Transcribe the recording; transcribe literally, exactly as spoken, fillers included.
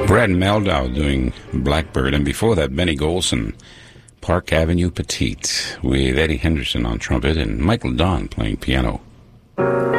Brad Meldau doing Blackbird, and before that, Benny Golson, Park Avenue Petite, with Eddie Henderson on trumpet and Michael Don playing piano.